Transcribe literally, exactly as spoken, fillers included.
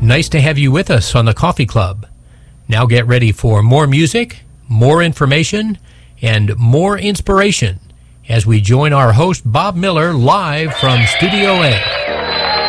nice to have you with us on the Coffee Club. Now get ready for more music, more information, and more inspiration as we join our host Bob Miller live from Studio A.